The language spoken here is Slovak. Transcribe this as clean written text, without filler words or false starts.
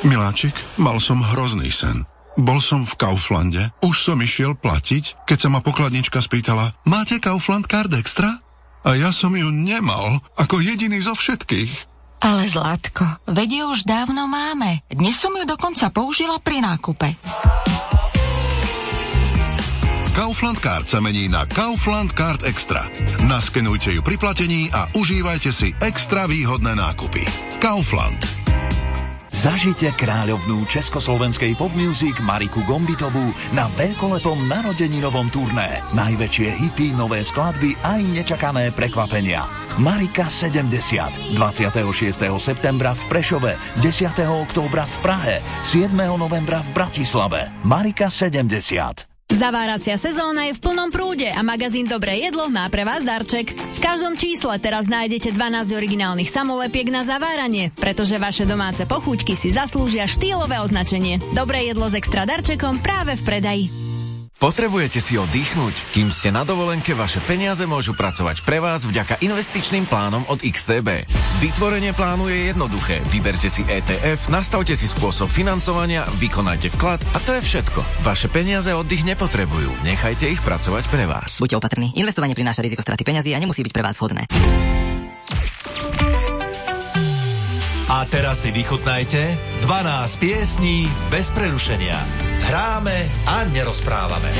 Miláčik, mal som hrozný sen. Bol som v Kauflande, už som išiel platiť, keď sa ma pokladnička spýtala: máte Kaufland Card Extra? A ja som ju nemal, ako jediný zo všetkých. Ale Zlatko, veď ju už dávno máme. Dnes som ju dokonca použila pri nákupe. Kaufland Card sa mení na Kaufland Card Extra. Naskenujte ju pri platení a užívajte si extra výhodné nákupy. Kaufland. Zažite kráľovnú československej popmusic Mariku Gombitovú na veľkolepom narodeninovom turné. Najväčšie hity, nové skladby aj nečakané prekvapenia. Marika 70. 26. septembra v Prešove, 10. októbra v Prahe, 7. novembra v Bratislave. Marika 70. Zaváracia sezóna je v plnom prúde a magazín Dobré jedlo má pre vás darček. V každom čísle teraz nájdete 12 originálnych samolepiek na zaváranie, pretože vaše domáce pochúťky si zaslúžia štýlové označenie. Dobré jedlo s extra darčekom práve v predaji. Potrebujete si oddychnúť? Kým ste na dovolenke, vaše peniaze môžu pracovať pre vás vďaka investičným plánom od XTB. Vytvorenie plánu je jednoduché. Vyberte si ETF, nastavte si spôsob financovania, vykonajte vklad a to je všetko. Vaše peniaze oddych nepotrebujú. Nechajte ich pracovať pre vás. Buďte opatrní. Investovanie prináša riziko straty peňazí a nemusí byť pre vás vhodné. A teraz si vychutnajte 12 piesní bez prerušenia. Hráme a nerozprávame.